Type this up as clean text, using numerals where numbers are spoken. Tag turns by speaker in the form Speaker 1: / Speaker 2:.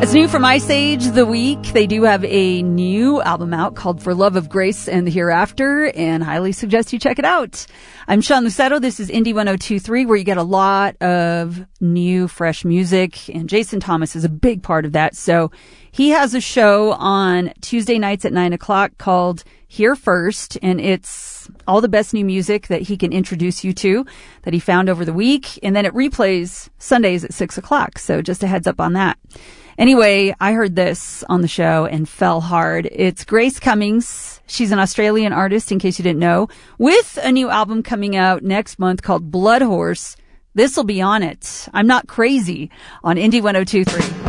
Speaker 1: It's new from Ice Age The Week. They do have a new album out called For Love of Grace and the Hereafter, and highly suggest you check it out. I'm Sean Lucetto. This is Indie 102.3, where you get a lot of new, fresh music, and Jason Thomas is a big part of that. So he has a show on Tuesday nights at 9 o'clock called Here First, and it's all the best new music that he can introduce you to that he found over the week, and then it replays Sundays at 6 o'clock. So just a heads up on that. Anyway, I heard this on the show and fell hard. It's Grace Cummings. She's an Australian artist, in case you didn't know, with a new album coming out next month called Blood Horse. This'll be on it. I'm Not Crazy on Indie 102.3.